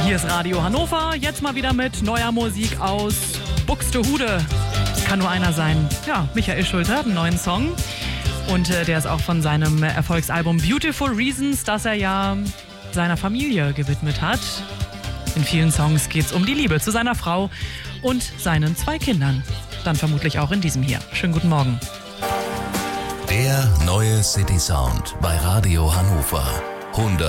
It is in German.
Hier ist Radio Hannover, jetzt mal wieder mit neuer Musik aus Buxtehude. Es kann nur einer sein. Ja, Michael Schulte hat einen neuen Song. Und der ist auch von seinem Erfolgsalbum Beautiful Reasons, das er ja seiner Familie gewidmet hat. In vielen Songs geht es um die Liebe zu seiner Frau und seinen 2 Kindern. Dann vermutlich auch in diesem hier. Schönen guten Morgen. Der neue City Sound bei Radio Hannover. 100